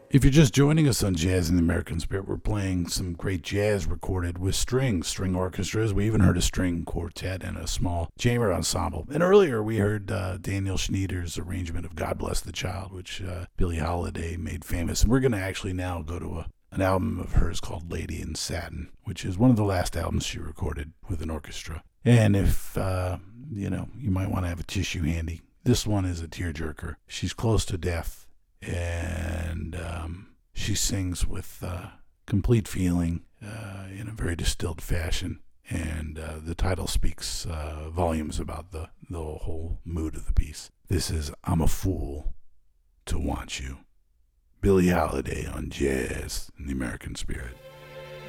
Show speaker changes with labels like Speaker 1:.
Speaker 1: If you're just joining us on Jazz in the American Spirit, we're playing some great jazz recorded with string orchestras. We even heard a string quartet and a small chamber ensemble. And earlier we heard Daniel Schneider's arrangement of God Bless the Child, which Billie Holiday made famous. And we're going to actually now go to an album of hers called Lady in Satin, which is one of the last albums she recorded with an orchestra. And if, you might want to have a tissue handy, this one is a tearjerker. She's close to death. And she sings with complete feeling in a very distilled fashion. And the title speaks volumes about the whole mood of the piece. This is I'm a Fool to Want You. Billie Holiday on Jazz in the American Spirit.